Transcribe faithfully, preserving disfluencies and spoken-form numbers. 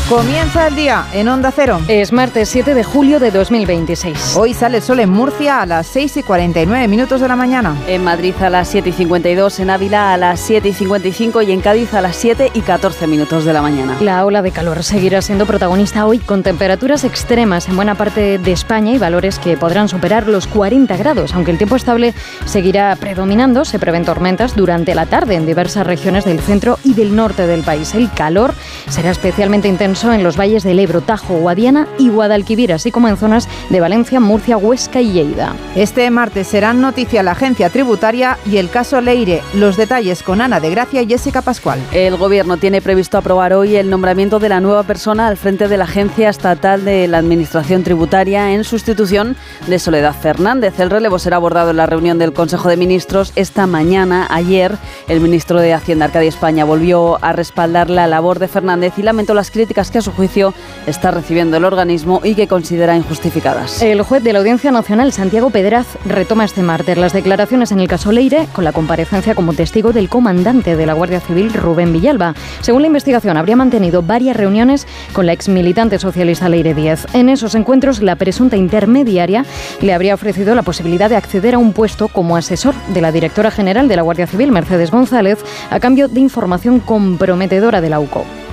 Comienza el día en Onda Cero. Es martes siete de julio de dos mil veintiséis. Hoy sale el sol en Murcia a las seis y cuarenta y nueve minutos de la mañana. En Madrid a las siete y cincuenta y dos, en Ávila a las siete y cincuenta y cinco y en Cádiz a las siete y catorce minutos de la mañana. La ola de calor seguirá siendo protagonista hoy con temperaturas extremas en buena parte de España y valores que podrán superar los cuarenta grados. Aunque el tiempo estable seguirá predominando, se prevén tormentas durante la tarde en diversas regiones del centro y del norte del país. El calor será especialmente intenso en los valles del Ebro, Tajo, Guadiana y Guadalquivir, así como en zonas de Valencia, Murcia, Huesca y Lleida. Este martes serán noticia la agencia tributaria y el caso Leire. Los detalles con Ana de Gracia y Jessica Pascual. El Gobierno tiene previsto aprobar hoy el nombramiento de la nueva persona al frente de la Agencia Estatal de la Administración Tributaria en sustitución de Soledad Fernández. El relevo será abordado en la reunión del Consejo de Ministros esta mañana. Ayer, el ministro de Hacienda, Arcadio España, volvió a respaldar la labor de Fernández y lamentó las críticas que a su juicio está recibiendo el organismo y que considera injustificadas. El juez de la Audiencia Nacional, Santiago Pedraz, retoma este martes las declaraciones en el caso Leire con la comparecencia como testigo del comandante de la Guardia Civil, Rubén Villalba. Según la investigación, habría mantenido varias reuniones con la exmilitante socialista Leire Díez. En esos encuentros, la presunta intermediaria le habría ofrecido la posibilidad de acceder a un puesto como asesor de la directora general de la Guardia Civil, Mercedes González, a cambio de información comprometedora de la U C O.